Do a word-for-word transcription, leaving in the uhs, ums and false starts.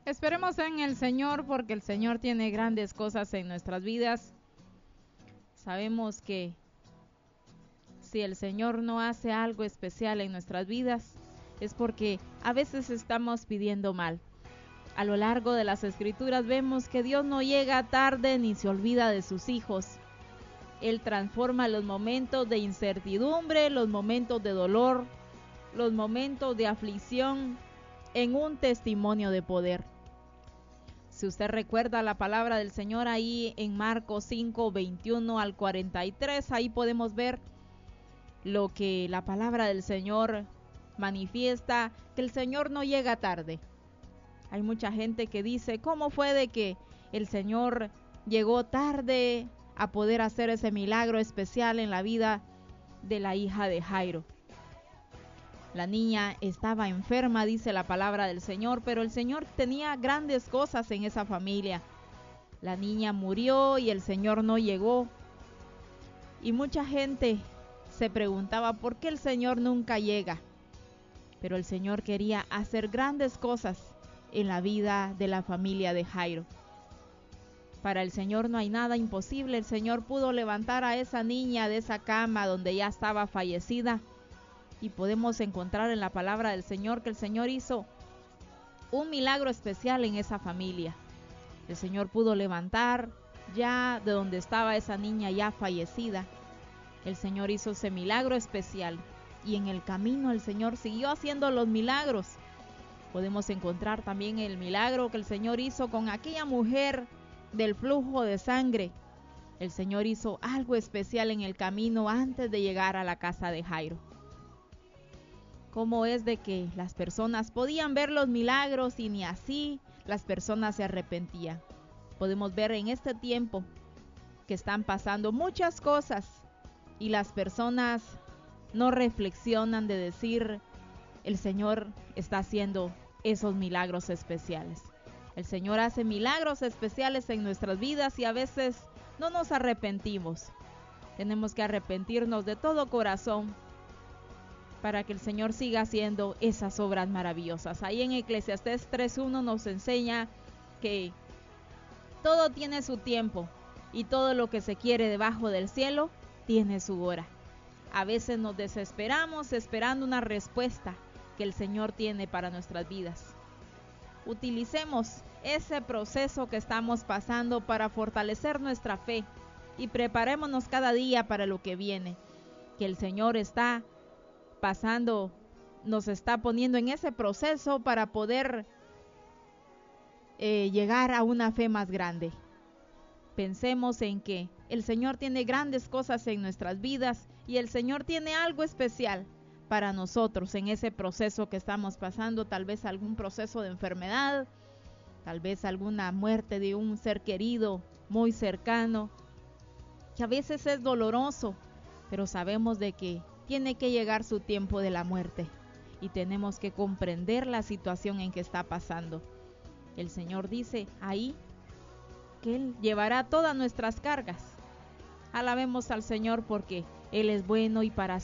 Esperemos en el Señor, porque el Señor tiene grandes cosas en nuestras vidas. Sabemos que si el Señor no hace algo especial en nuestras vidas, es porque a veces estamos pidiendo mal. A lo largo de las Escrituras vemos que Dios no llega tarde ni se olvida de sus hijos. Él transforma los momentos de incertidumbre, los momentos de dolor, los momentos de aflicción en un testimonio de poder. Si usted recuerda la palabra del Señor ahí en Marcos cinco, veintiuno al cuarenta y tres, ahí podemos ver lo que la palabra del Señor manifiesta, que el Señor no llega tarde. Hay mucha gente que dice, ¿cómo fue de que el Señor llegó tarde a poder hacer ese milagro especial en la vida de la hija de Jairo? La niña estaba enferma, dice la palabra del Señor, pero el Señor tenía grandes cosas en esa familia. La niña murió y el Señor no llegó. Y mucha gente se preguntaba por qué el Señor nunca llega. Pero el Señor quería hacer grandes cosas en la vida de la familia de Jairo. Para el Señor no hay nada imposible. El Señor pudo levantar a esa niña de esa cama donde ya estaba fallecida. Y podemos encontrar en la palabra del Señor que el Señor hizo un milagro especial en esa familia. El Señor pudo levantar ya de donde estaba esa niña ya fallecida. El Señor hizo ese milagro especial. Y en el camino el Señor siguió haciendo los milagros. Podemos encontrar también el milagro que el Señor hizo con aquella mujer del flujo de sangre. El Señor hizo algo especial en el camino antes de llegar a la casa de Jairo. Cómo es de que las personas podían ver los milagros y ni así las personas se arrepentían. Podemos ver en este tiempo que están pasando muchas cosas y las personas no reflexionan de decir, el Señor está haciendo esos milagros especiales. El Señor hace milagros especiales en nuestras vidas y a veces no nos arrepentimos. Tenemos que arrepentirnos de todo corazón para que el Señor siga haciendo esas obras maravillosas. Ahí en Eclesiastés tres uno nos enseña que todo tiene su tiempo y todo lo que se quiere debajo del cielo tiene su hora. A veces nos desesperamos esperando una respuesta que el Señor tiene para nuestras vidas. Utilicemos ese proceso que estamos pasando para fortalecer nuestra fe y preparémonos cada día para lo que viene, que el Señor está pasando, nos está poniendo en ese proceso para poder eh, llegar a una fe más grande. Pensemos en que el Señor tiene grandes cosas en nuestras vidas y el Señor tiene algo especial para nosotros en ese proceso que estamos pasando, tal vez algún proceso de enfermedad, tal vez alguna muerte de un ser querido muy cercano, que a veces es doloroso, pero sabemos de que tiene que llegar su tiempo de la muerte y tenemos que comprender la situación en que está pasando. El Señor dice ahí que Él llevará todas nuestras cargas. Alabemos al Señor porque Él es bueno y para